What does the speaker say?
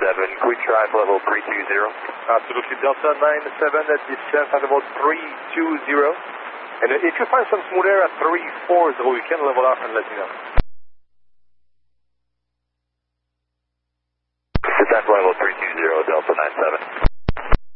quick drive level 320. Absolutely, Delta 97 at descent at about 320. And if you find some smooth air at 340, you can level off and let me know. Descent level 320, Delta 97.